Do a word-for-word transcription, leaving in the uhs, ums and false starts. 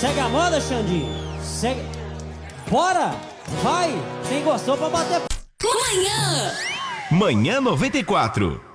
Segue a moda, Xandinho. Segue... Bora! Vai! Quem gostou pra bater... Manhã! Manhã noventa e quatro.